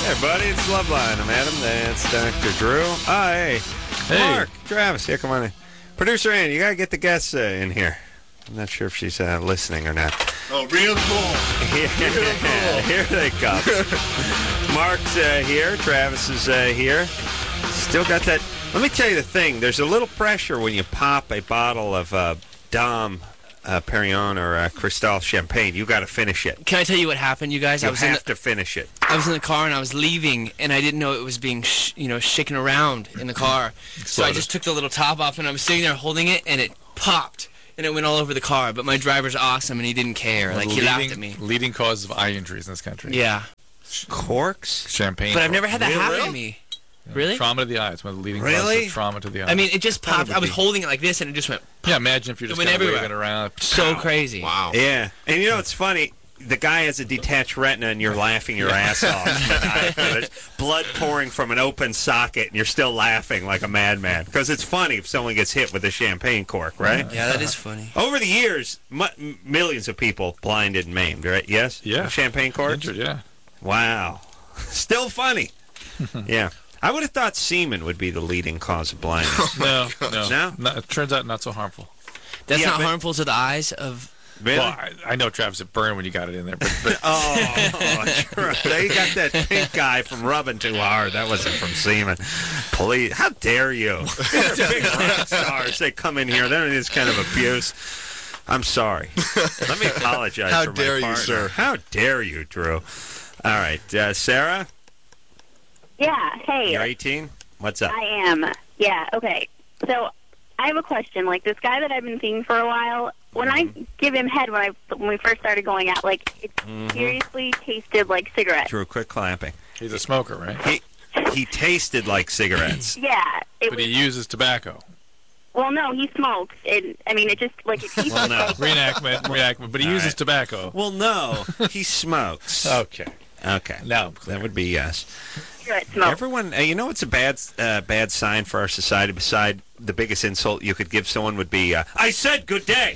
Hey, buddy, it's Loveline. I'm Adam. That's Dr. Drew. Hey. Mark, Travis, come on in. Producer Ann, you got to get the guests in here. I'm not sure if she's listening or not. Oh, real cool. Real cool. Here they come. Mark's here. Travis is here. Still got that. Let me tell you the thing. There's a little pressure when you pop a bottle of Dom Perignon or Cristal champagne. You got to finish it. Can I tell you what happened, you guys? You have to finish it. I was in the car and I was leaving, and I didn't know it was being, shaken around in the car. So I just took the little top off, and I was sitting there holding it, and it popped, and it went all over the car. But my driver's awesome, and he didn't care. He laughed at me. Leading cause of eye injuries in this country. Yeah. Corks? Champagne. But I've never had that happen to me. Yeah. Really? Trauma to the eye. It's one of the leading causes of trauma to the eye. I mean, it just popped. I was holding it like this, and it just went. Yeah, imagine if you're just waving it around. So crazy. Wow. Yeah. And it's funny. The guy has a detached retina, and you're laughing your ass off. There's blood pouring from an open socket, and you're still laughing like a madman. Because it's funny if someone gets hit with a champagne cork, right? Yeah, that is funny. Over the years, millions of people blinded and maimed, right? Yes? Yeah. Champagne corks? Injured, yeah. Wow. Still funny. Yeah. I would have thought semen would be the leading cause of blindness. No? It turns out not so harmful. That's not harmful to the eyes of... Really? Well, I know, Travis, it burned when you got it in there. But true. They got that pink guy from rubbing too hard. That wasn't from semen. Please. How dare you? These big rock stars, they come in here. They're in this kind of abuse. I'm sorry. Let me apologize How for my dare you, partner. sir? How dare you, Drew? All right. Sarah? Yeah, hey. You're 18? What's up? I am. Yeah, okay. So I have a question. This guy that I've been seeing for a while, when I give him head when we first started going out, it seriously tasted like cigarettes. Drew, quit clapping. He's a smoker, right? He tasted like cigarettes. Yeah. But he uses tobacco. Well, no, he smokes. It just, it tastes Well, no. like... Reenactment, but he uses tobacco. Well, no, he smokes. Okay. Now, that would be yes. Smoke. Everyone, it's a bad sign for our society. Beside the biggest insult you could give someone would be, "I said good day."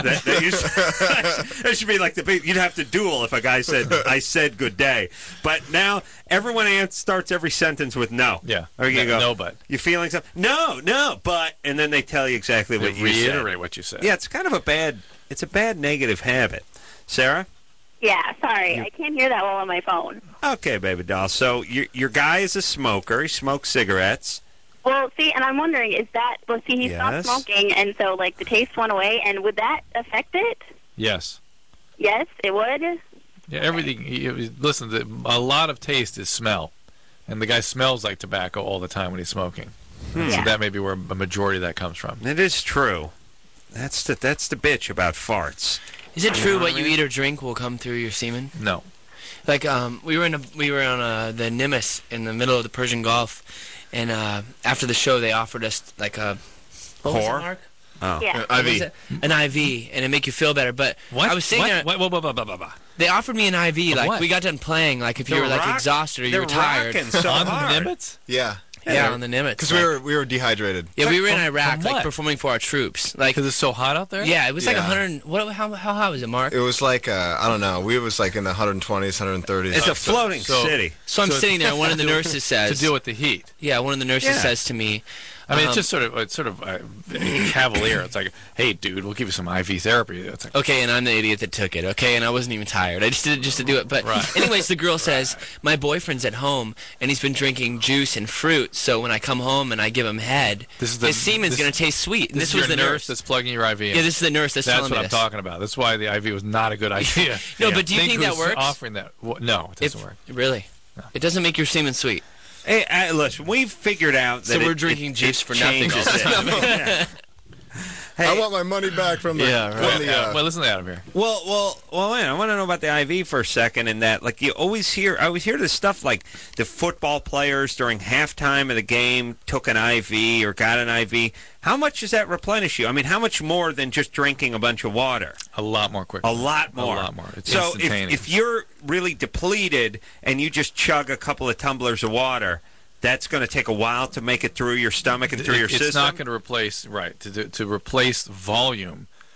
That should be like you'd have to duel if a guy said, "I said good day." But now everyone starts every sentence with "no." Yeah. Or you go, "No, but." You feeling something? No, but, and then they tell you exactly what you said. Reiterate what you said. Yeah, it's kind of a bad negative habit. Sarah? Yeah, sorry. I can't hear that well on my phone. Okay, baby doll. So your guy is a smoker. He smokes cigarettes. Well, see, and I'm wondering, is that... Well, see, he stopped smoking, and so, the taste went away, and would that affect it? Yes. Yes, it would? Yeah, everything... Listen, a lot of taste is smell. And the guy smells like tobacco all the time when he's smoking. So that may be where a majority of that comes from. It is true. That's the bitch about farts. Is it true what you eat or drink will come through your semen? No. We were on the Nimitz in the middle of the Persian Gulf, and after the show they offered us a whore. Mark? Oh, yeah. IV. An IV, and it make you feel better. But what? I was sitting there. What? They offered me an IV. What? We got done playing. If you were exhausted or you were tired. So on hard. the Nimitz? Yeah. Yeah, on the Nimitz. Because we were dehydrated. Yeah, we were in Iraq, from what? performing for our troops. Because it's so hot out there? Yeah, it was 100. How high was it, Mark? It was I don't know. We was in the 120s, 130s. It's a floating city. So I'm sitting there, and one of the nurses says... To deal with the heat. Yeah, one of the nurses says to me... I mean, it's sort of cavalier. It's like, hey, dude, we'll give you some IV therapy. It's like, okay, and I'm the idiot that took it, okay? And I wasn't even tired. I just did it just to do it. But anyways, the girl says, my boyfriend's at home, and he's been drinking juice and fruit, so when I come home and I give him head, his semen's going to taste sweet. And this was the nurse that's plugging your IV in. Yeah, this is the nurse that's telling me what I'm talking about. That's why the IV was not a good idea. No, but do you think that works? Offering that. No, it doesn't work. Really? No. It doesn't make your semen sweet. Hey, listen, we've figured out that we're drinking juice for nothing all the time. Hey, I want my money back from the... Well, listen to Adam here. Well, wait, I want to know about the IV for a second, and that, I always hear this stuff like the football players during halftime of the game took an IV or got an IV. How much does that replenish you? I mean, how much more than just drinking a bunch of water? A lot more quickly. A lot more. It's so instantaneous. if you're really depleted and you just chug a couple of tumblers of water, that's going to take a while to make it through your stomach and through your system? It's not going to replace, to replace volume.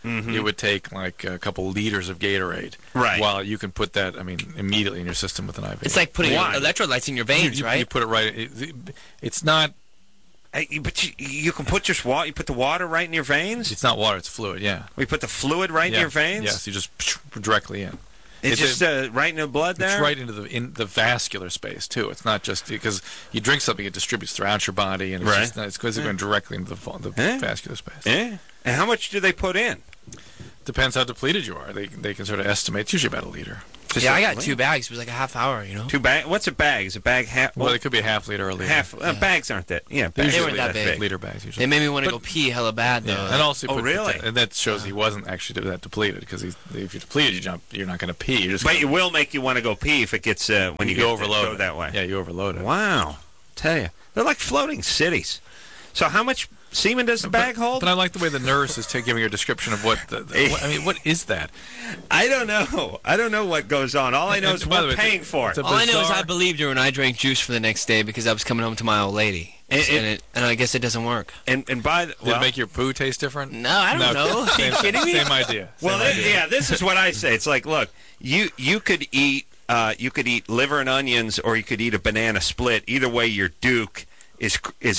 it would take like a couple liters of Gatorade. Right. While you can put that, immediately in your system with an IV. It's like putting electrolytes in your veins, right? You put it right. It's not. But you can put just water. You put the water right in your veins. It's not water. It's fluid. Yeah. We put the fluid right in your veins. Yes. You just directly in. It's just right in the blood there. It's right into the vascular space too. It's not just because you drink something; it distributes throughout your body, and it's because it's going directly into the vascular space. Yeah. And how much do they put in? Depends how depleted you are. They can sort of estimate. It's usually about a liter. I got 2 bags. It was like a half hour, 2 bags? What's a bag? Is a bag half? Well, it could be a half liter or a liter. Bags aren't that. Yeah, they weren't that big. Liter bags usually. They made me want to go pee hella bad though. Yeah. And also, really? And that shows he wasn't actually that depleted because if you're depleted, you're not going to pee. But it will make you want to go pee if it gets when you overload it that way. Yeah, you overload it. Wow, tell you, they're like floating cities. So how much semen does the bag hold? But I like the way the nurse is giving a description of what what is that? I don't know. I don't know what goes on. All I know is we're paying for it. All I know is I believed her when I drank juice for the next day because I was coming home to my old lady. And I guess it doesn't work. And by the Did it make your poo taste different? No, I don't know. Are you kidding me? Same idea. This is what I say. It's like, look, you could eat liver and onions, or you could eat a banana split. Either way, your Duke is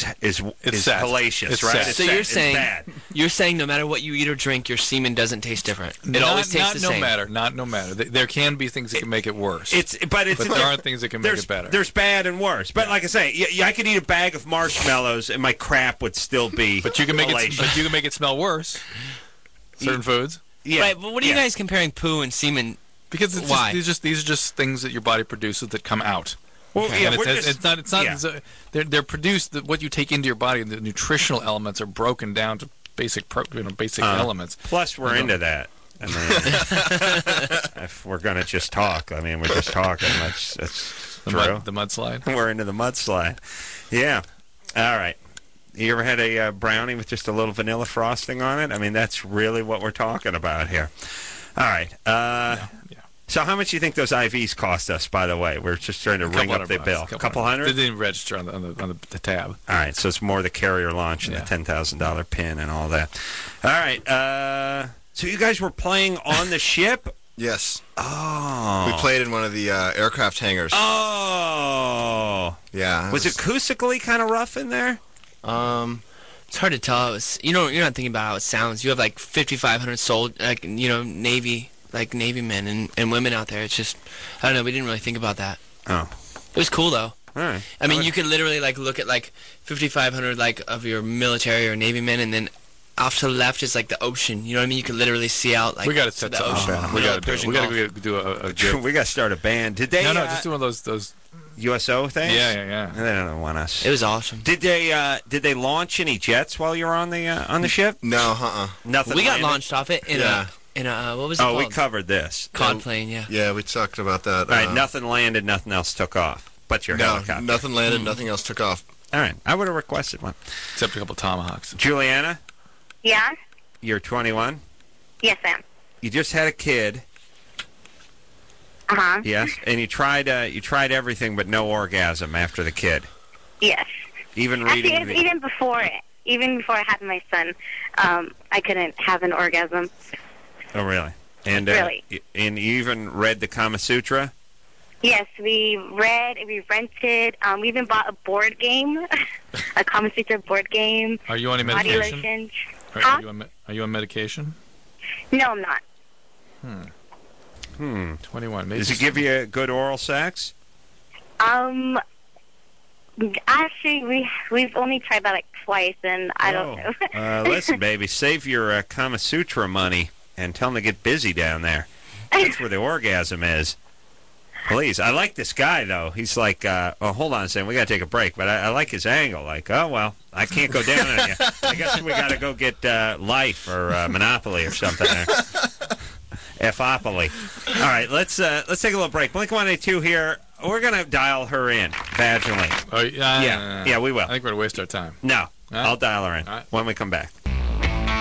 hellacious, right? So you're saying no matter what you eat or drink, your semen doesn't taste different. It always tastes the same. Not no matter. There can be things that can make it worse. But there are things that can make it better. There's bad and worse. But like I say, I could eat a bag of marshmallows and my crap would still be. But you can make it smell worse. Certain foods. Yeah. Right. But what are you guys comparing poo and semen? Because these are just things that your body produces that come out. Well, yeah, it's not. They're produced. What you take into your body, the nutritional elements are broken down to basic elements. Plus, we're into that. I mean, if we're gonna just talk, we're just talking. That's true. The mudslide. We're into the mudslide. Yeah. All right. You ever had a brownie with just a little vanilla frosting on it? That's really what we're talking about here. All right. Yeah. So how much do you think those IVs cost us, by the way? We're just trying to ring up the bill. A couple hundred? They didn't register on the tab. All right, so it's more the carrier launch and the $10,000 pin and all that. All right, so you guys were playing on the ship? Yes. Oh. We played in one of the aircraft hangars. Oh. Yeah. Was acoustically kind of rough in there? It's hard to tell. You're not thinking about how it sounds. You have like 5,500 soldiers, Navy men and women out there. It's just, I don't know, we didn't really think about that. Oh. It was cool, though. All right. You could literally, look at, 5,500, of your military or Navy men, and then off to the left is, the ocean. You know what I mean? You could literally see out, we got to set the ocean. We got to do a we got to start a band. Did they... No, just do one of those... USO things? Yeah. They don't want us. It was awesome. Did they launch any jets while you were on the ship? No, Nothing. We got launched off it in what was it called? We covered this. Cod plane, yeah. Yeah, we talked about that. All right, nothing landed, nothing else took off. But your helicopter. Nothing landed, nothing else took off. All right, I would have requested one. Except a couple Tomahawks. Juliana? Yeah? You're 21? Yes, ma'am. You just had a kid. Uh-huh. Yes, and you tried everything but no orgasm after the kid. Yes. Even before I had my son, I couldn't have an orgasm. Oh, really? And really? And you even read the Kama Sutra? Yes, we rented, we even bought a board game, a Kama Sutra board game. Are you on any medication? Are you on medication? No, I'm not. 21. Maybe Does it give you good oral sex? Actually, we've only tried that twice, and I don't know. Listen, baby, save your Kama Sutra money and tell them to get busy down there. That's where the orgasm is. Please. I like this guy, though. He's like, hold on a second. We got to take a break. But I like his angle. Like, oh, well, I can't go down on you. I guess we got to go get Life or Monopoly or something there. F-opoly. All right, let's take a little break. Blink-182 here. We're going to dial her in vaginally. Yeah, we will. I think we're going to waste our time. No, Right. I'll dial her in Right. when we come back.